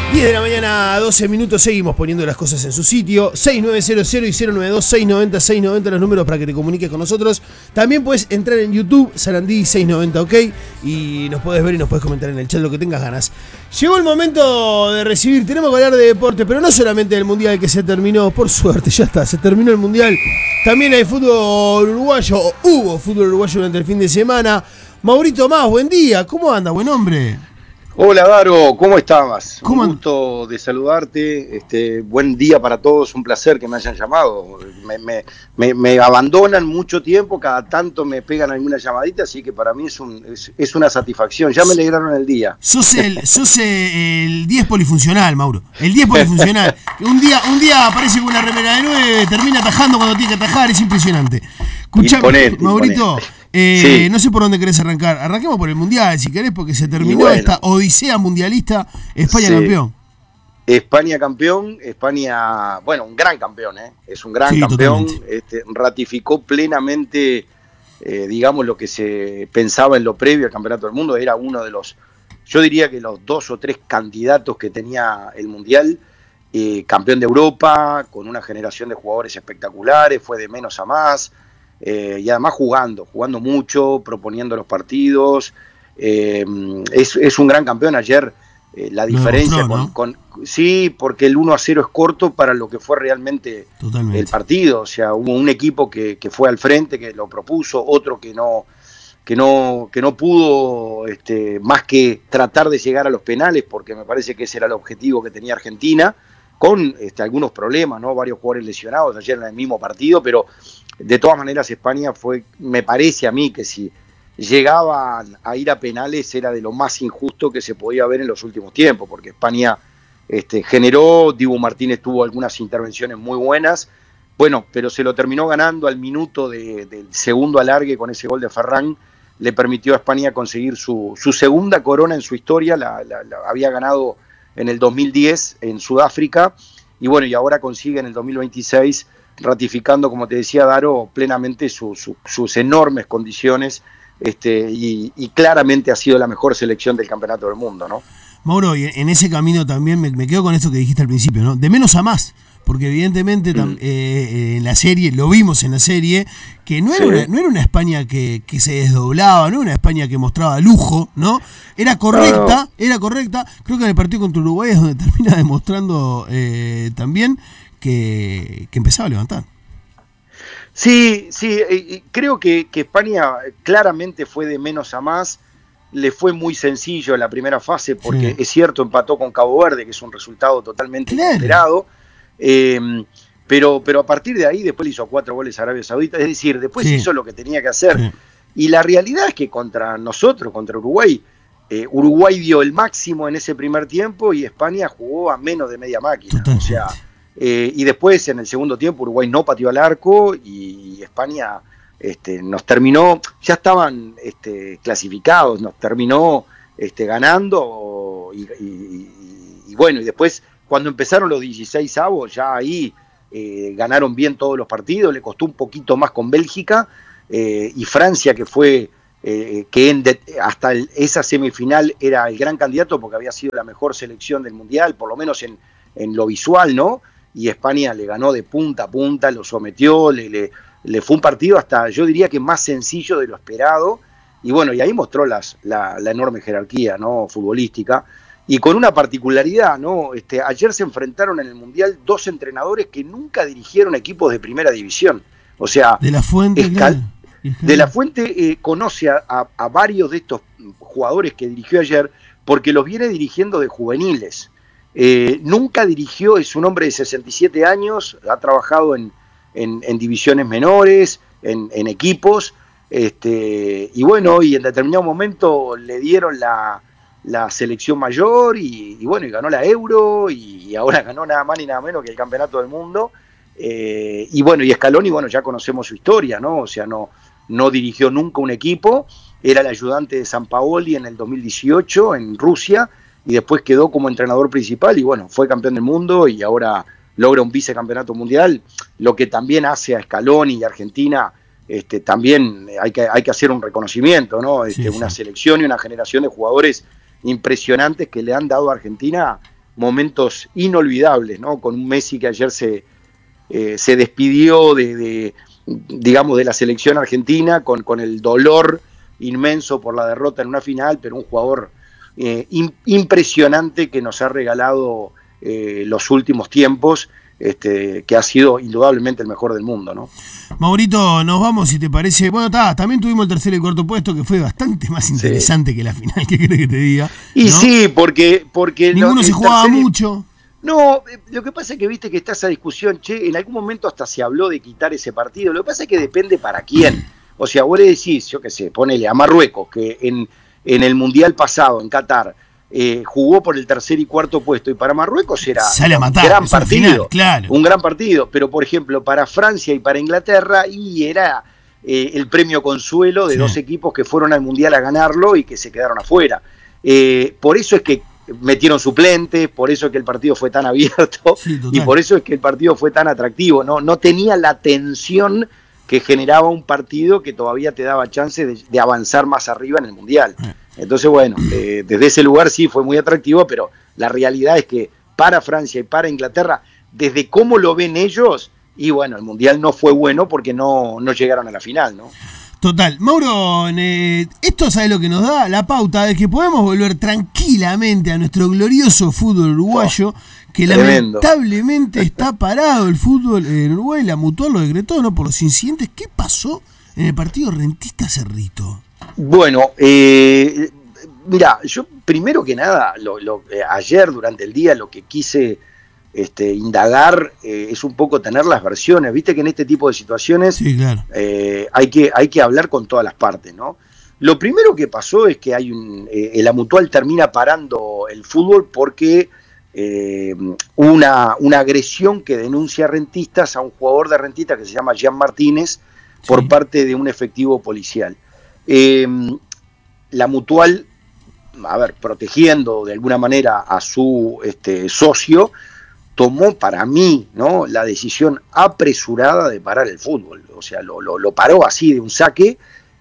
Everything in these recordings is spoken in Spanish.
10 de la mañana, 12 minutos, seguimos poniendo las cosas en su sitio. 6900 y 092-690-690 los números para que te comuniques con nosotros. También puedes entrar en YouTube, Sarandí 690, ok, y nos puedes ver y nos puedes comentar en el chat lo que tengas ganas. Llegó el momento de recibir, tenemos que hablar de deporte, pero no solamente del Mundial que se terminó, por suerte, ya está, se terminó el Mundial. También hay fútbol uruguayo, o hubo fútbol uruguayo durante el fin de semana. Maurito Más, buen día, ¿cómo anda, buen hombre? Hola Daro, ¿cómo estabas? Un gusto de saludarte, buen día para todos, un placer que me hayan llamado. Me abandonan mucho tiempo, cada tanto me pegan alguna llamadita, así que para mí es una satisfacción, ya me alegraron el día. Sos el 10 polifuncional, Mauro, el 10 polifuncional. Un día aparece con una remera de 9, termina atajando cuando tiene que atajar, es impresionante. Escuchame, Maurito. Sí. No sé por dónde querés arrancar. Arranquemos por el Mundial, si querés, porque se terminó esta odisea mundialista. España campeón. España campeón, bueno, un gran campeón, es un gran campeón. Ratificó plenamente, digamos, lo que se pensaba en lo previo al Campeonato del Mundo. Era uno de los, yo diría que los 2 o 3 candidatos que tenía el Mundial. Campeón de Europa, con una generación de jugadores espectaculares, fue de menos a más. Y además jugando mucho, proponiendo los partidos. Es un gran campeón. Ayer la diferencia sí, porque el 1-0 es corto para lo que fue realmente el partido. O sea, hubo un equipo que fue al frente, que lo propuso, otro que no pudo más que tratar de llegar a los penales, porque me parece que ese era el objetivo que tenía Argentina, con algunos problemas, ¿no? Varios jugadores lesionados ayer en el mismo partido, pero de todas maneras España me parece a mí que si llegaban a ir a penales era de lo más injusto que se podía ver en los últimos tiempos, porque España generó, Dibu Martínez tuvo algunas intervenciones muy buenas, bueno, pero se lo terminó ganando al minuto del segundo alargue con ese gol de Ferran, le permitió a España conseguir su segunda corona en su historia, la había ganado en el 2010 en Sudáfrica, y bueno, y ahora consigue en el 2026, ratificando, como te decía Daro, plenamente sus enormes condiciones, y claramente ha sido la mejor selección del Campeonato del Mundo, ¿no? Mauro, y en ese camino también me quedo con esto que dijiste al principio, ¿no? De menos a más, porque evidentemente en la serie, lo vimos en la serie, que no era una España que se desdoblaba, no era una España que mostraba lujo, ¿no? Era correcta. Creo que en el partido contra Uruguay es donde termina demostrando también que empezaba a levantar. Sí, creo que España claramente fue de menos a más, le fue muy sencillo en la primera fase, porque es cierto, empató con Cabo Verde, que es un resultado totalmente inesperado, pero a partir de ahí después le hizo 4 goles a Arabia Saudita, es decir, después hizo lo que tenía que hacer, y la realidad es que contra nosotros, contra Uruguay, Uruguay dio el máximo en ese primer tiempo y España jugó a menos de media máquina, o sea, y después en el segundo tiempo Uruguay no pateó al arco y España nos terminó, ya estaban clasificados, nos terminó ganando y bueno, y después cuando empezaron los 16avos ya ahí ganaron bien todos los partidos, le costó un poquito más con Bélgica y Francia, que fue hasta esa semifinal era el gran candidato porque había sido la mejor selección del Mundial, por lo menos en lo visual, ¿no? Y España le ganó de punta a punta, lo sometió, le fue un partido hasta, yo diría que más sencillo de lo esperado, y bueno, y ahí mostró la enorme jerarquía, ¿no? Futbolística, y con una particularidad, ¿no? Ayer se enfrentaron en el Mundial 2 entrenadores que nunca dirigieron equipos de primera división, o sea, De La Fuente, De La Fuente conoce a varios de estos jugadores que dirigió ayer, porque los viene dirigiendo de juveniles. Nunca dirigió, es un hombre de 67 años, ha trabajado en divisiones menores, en equipos, y bueno, y en determinado momento le dieron la selección mayor y bueno, y ganó la Euro y ahora ganó nada más ni nada menos que el Campeonato del Mundo, y bueno, y Scaloni, bueno, ya conocemos su historia, ¿no? O sea, no dirigió nunca un equipo, era el ayudante de Sampaoli en el 2018 en Rusia, y después quedó como entrenador principal y bueno, fue campeón del mundo y ahora logra un vicecampeonato mundial, lo que también hace a Scaloni y Argentina, también hay que hacer un reconocimiento, ¿no? Una selección y una generación de jugadores impresionantes que le han dado a Argentina momentos inolvidables, ¿no? Con un Messi que ayer se despidió digamos, de la selección argentina con el dolor inmenso por la derrota en una final, pero un jugador impresionante que nos ha regalado los últimos tiempos, que ha sido indudablemente el mejor del mundo, ¿no? Maurito, nos vamos, si te parece. Bueno, también tuvimos el tercer y cuarto puesto, que fue bastante más interesante que la final, ¿qué crees que te diga? Y ¿no? Sí, porque ninguno se jugaba mucho. No, lo que pasa es que viste que está esa discusión, en algún momento hasta se habló de quitar ese partido. Lo que pasa es que depende para quién. O sea, vos le decís, yo qué sé, ponele a Marruecos, que en el Mundial pasado, en Qatar, jugó por el tercer y cuarto puesto, y para Marruecos era un gran partido, final, claro. Un gran partido, pero por ejemplo para Francia y para Inglaterra era el premio consuelo de dos equipos que fueron al Mundial a ganarlo y que se quedaron afuera. Por eso es que metieron suplentes, por eso es que el partido fue tan abierto, y por eso es que el partido fue tan atractivo, no tenía la tensión que generaba un partido que todavía te daba chance de avanzar más arriba en el Mundial. Entonces, bueno, desde ese lugar sí fue muy atractivo, pero la realidad es que para Francia y para Inglaterra, desde cómo lo ven ellos, y bueno, el Mundial no fue bueno porque no llegaron a la final, ¿no? Total. Mauro, esto sabe lo que nos da la pauta de que podemos volver tranquilamente a nuestro glorioso fútbol uruguayo, que tremendo. Lamentablemente está parado el fútbol en Uruguay. La Mutual lo decretó, ¿no? Por los incidentes. ¿Qué pasó en el partido Rentistas-Cerrito? Bueno, mira, yo primero que nada, ayer durante el día lo que quise indagar es un poco tener las versiones. Viste que en este tipo de situaciones claro. hay que hablar con todas las partes, ¿no? Lo primero que pasó es que la Mutual termina parando el fútbol porque una agresión que denuncia Rentistas a un jugador de Rentistas que se llama Jean Martínez por parte de un efectivo policial. La Mutual, protegiendo de alguna manera a su socio, tomó para mí, ¿no?, la decisión apresurada de parar el fútbol. O sea, lo paró así de un saque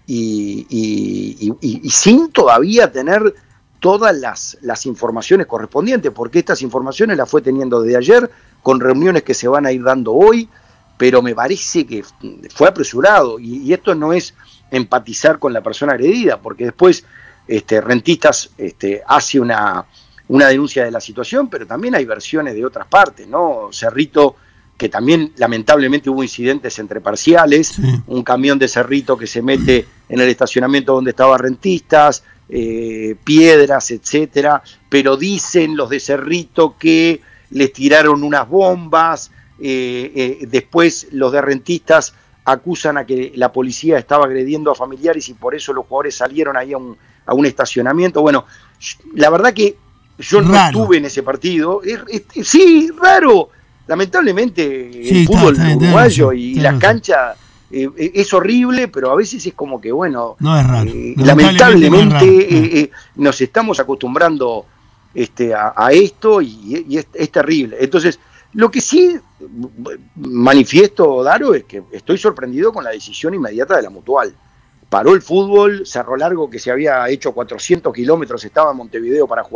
y sin todavía tener todas las informaciones correspondientes, porque estas informaciones las fue teniendo desde ayer, con reuniones que se van a ir dando hoy, pero me parece que fue apresurado, y esto no es empatizar con la persona agredida, porque después Rentistas hace una denuncia de la situación, pero también hay versiones de otras partes, ¿no? Cerrito, que también lamentablemente hubo incidentes entre parciales, un camión de Cerrito que se mete en el estacionamiento donde estaba Rentistas, piedras, etcétera, pero dicen los de Cerrito que les tiraron unas bombas, después los de Rentistas acusan a que la policía estaba agrediendo a familiares y por eso los jugadores salieron ahí a un estacionamiento. Bueno, la verdad que yo no estuve en ese partido. Sí, raro. Lamentablemente el fútbol uruguayo y las canchas es horrible, pero a veces es como que, bueno, no es raro. Lamentablemente nos estamos acostumbrando a esto y es terrible. Entonces, lo que sí manifiesto, Daro, es que estoy sorprendido con la decisión inmediata de la Mutual. Paró el fútbol, Cerro Largo, que se había hecho 400 kilómetros, estaba en Montevideo para jugar